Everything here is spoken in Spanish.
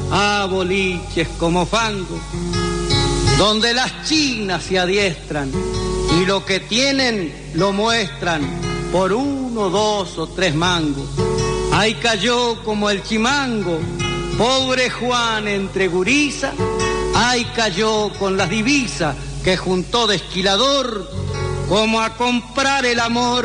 a boliches como fango, donde las chinas se adiestran y lo que tienen lo muestran por 1, 2 o 3 mangos. Ahí cayó como el chimango, pobre Juan entre gurisa, ahí cayó con las divisas que juntó de esquilador, como a comprar el amor